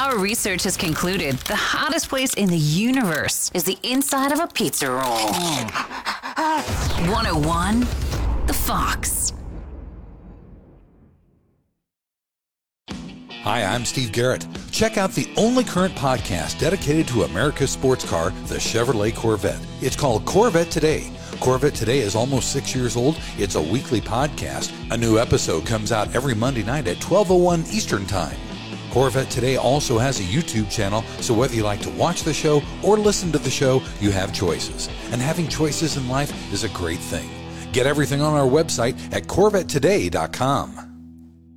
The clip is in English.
Our research has concluded the hottest place in the universe is the inside of a pizza roll. 101, The Fox. Hi, I'm Steve Garrett. Check out the only current podcast dedicated to America's sports car, the Chevrolet Corvette. It's called Corvette Today. Corvette Today is almost 6 years old. It's a weekly podcast. A new episode comes out every Monday night at 12:01 Eastern Time. Corvette Today also has a YouTube channel, so whether you like to watch the show or listen to the show, you have choices. And having choices in life is a great thing. Get everything on our website at CorvetteToday.com.